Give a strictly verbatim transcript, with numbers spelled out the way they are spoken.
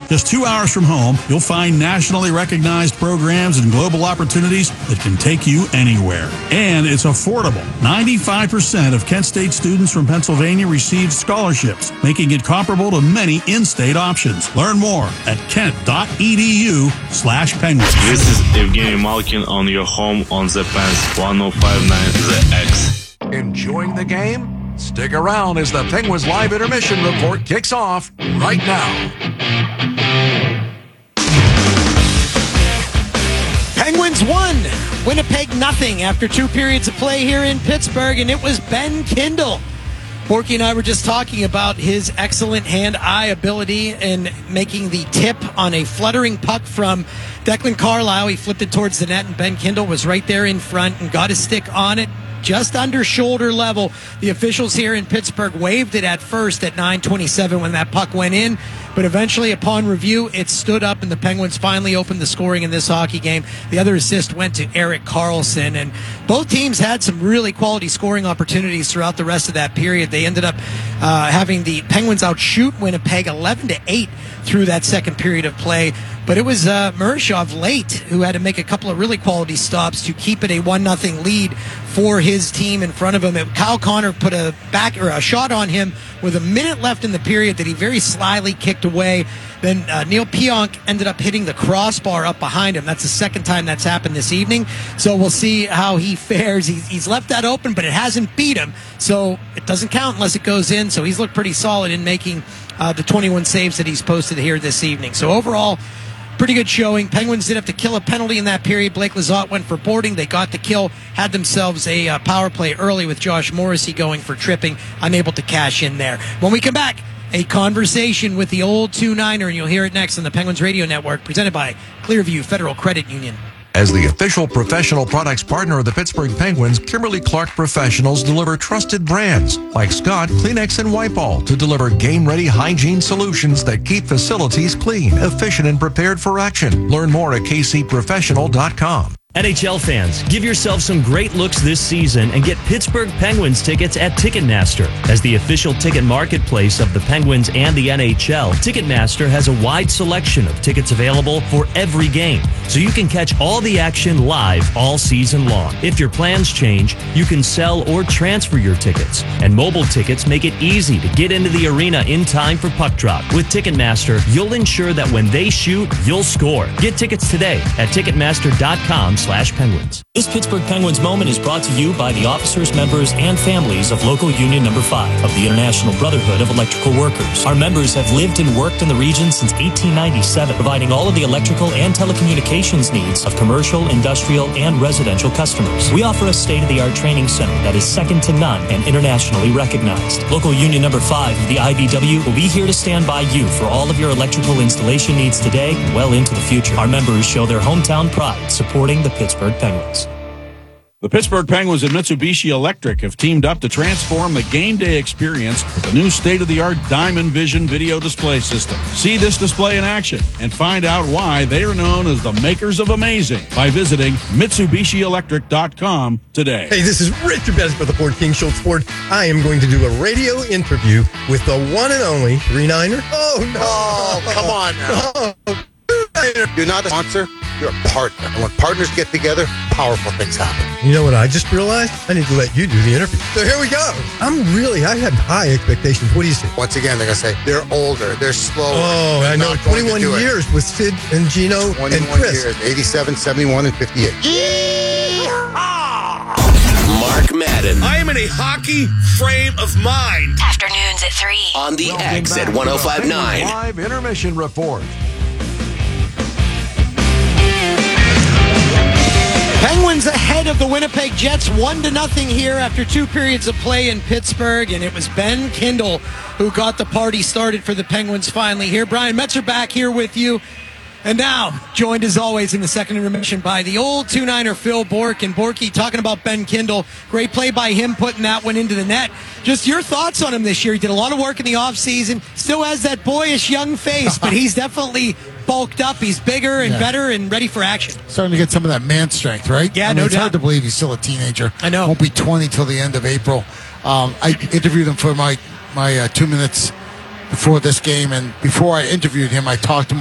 Just two hours from home, you'll find nationally recognized programs and global opportunities that can take you anywhere. And it's affordable. ninety-five percent of Kent State students from Pennsylvania receive scholarships, making it comparable to many in-state options. Learn more at kent.edu slash penguins. This is Evgeny Malkin on your home on the Pens one oh five point nine The X. Enjoying the game? Stick around as the Penguins Live Intermission Report kicks off right now. Penguins won. Winnipeg nothing after two periods of play here in Pittsburgh, and it was Ben Kindle. Borky and I were just talking about his excellent hand-eye ability in making the tip on a fluttering puck from Declan Carlisle. He flipped it towards the net, and Ben Kindle was right there in front and got his stick on it just under shoulder level. The officials here in Pittsburgh waved it at first at nine twenty-seven when that puck went in, but eventually upon review it stood up and the Penguins finally opened the scoring in this hockey game. The other assist went to Erik Karlsson, and both teams had some really quality scoring opportunities throughout the rest of that period. They ended up uh, having the Penguins outshoot Winnipeg eleven to eight through that second period of play. But it was uh, Murashov late who had to make a couple of really quality stops to keep it a one nothing lead for his team in front of him. It, Kyle Connor put a back or a shot on him with a minute left in the period that he very slyly kicked away. Then uh, Neil Pionk ended up hitting the crossbar up behind him. That's the second time that's happened this evening. So we'll see how he fares. He's, he's left that open, but it hasn't beat him. So it doesn't count unless it goes in. So he's looked pretty solid in making uh, the twenty-one saves that he's posted here this evening. So overall, pretty good showing. Penguins did have to kill a penalty in that period. Blake Lizotte went for boarding. They got the kill, had themselves a uh, power play early with Josh Morrissey going for tripping, unable to cash in there. When we come back, a conversation with the old two niner, and you'll hear it next on the Penguins Radio Network, presented by Clearview Federal Credit Union. As the official professional products partner of the Pittsburgh Penguins, Kimberly-Clark Professionals deliver trusted brands like Scott, Kleenex, and Wipe-All to deliver game-ready hygiene solutions that keep facilities clean, efficient, and prepared for action. Learn more at k c professional dot com. N H L fans, give yourself some great looks this season and get Pittsburgh Penguins tickets at Ticketmaster. As the official ticket marketplace of the Penguins and the N H L, Ticketmaster has a wide selection of tickets available for every game, so you can catch all the action live all season long. If your plans change, you can sell or transfer your tickets, and mobile tickets make it easy to get into the arena in time for puck drop. With Ticketmaster, you'll ensure that when they shoot, you'll score. Get tickets today at Ticketmaster dot com slash Penguins. This Pittsburgh Penguins moment is brought to you by the officers, members, and families of Local Union Number five of the International Brotherhood of Electrical Workers. Our members have lived and worked in the region since eighteen ninety-seven, providing all of the electrical and telecommunications needs of commercial, industrial, and residential customers. We offer a state-of-the-art training center that is second to none and internationally recognized. Local Union Number five of the I B W will be here to stand by you for all of your electrical installation needs today and well into the future. Our members show their hometown pride supporting the Pittsburgh Penguins. The Pittsburgh Penguins and Mitsubishi Electric have teamed up to transform the game day experience with the new state-of-the-art Diamond Vision video display system. See this display in action and find out why they are known as the makers of amazing by visiting Mitsubishi Electric dot com today. Hey, this is Richard Besser with the Ford King Schultz Ford. I am going to do a radio interview with the one and only three niner. Oh, no. Oh, come on now. Oh, You're not a sponsor, you're a partner. And when partners get together, powerful things happen. you know what I just realized? I need to let you do the interview. So here we go. I'm really, I have high expectations. What do you say? Once again, they're going to say, they're older, they're slower. Oh, they're I know. not going to twenty-one do it. years with Sid and Gino and Chris. years, eighty-seven, seventy-one, and fifty-eight. Mark Madden. I am in a hockey frame of mind. Afternoons at three. On the X at one oh five point nine. Live Intermission Report. Penguins ahead of the Winnipeg Jets, one to nothing here after two periods of play in Pittsburgh, and it was Ben Kindle who got the party started for the Penguins finally here. Brian Metzer back here with you, and now joined as always in the second intermission by the old two niner Phil Bourque. And Borky talking about Ben Kindle, great play by him putting that one into the net. Just your thoughts on him this year. He did a lot of work in the offseason, still has that boyish young face, but he's definitely bulked up. He's bigger and Yeah. better and ready for action. Starting to get some of that man strength, right? Yeah, I mean, no it's doubt. hard to believe he's still a teenager. I know. Won't be twenty till the end of April. Um, I interviewed him for my my uh, two minutes before this game, and before I interviewed him, I talked to him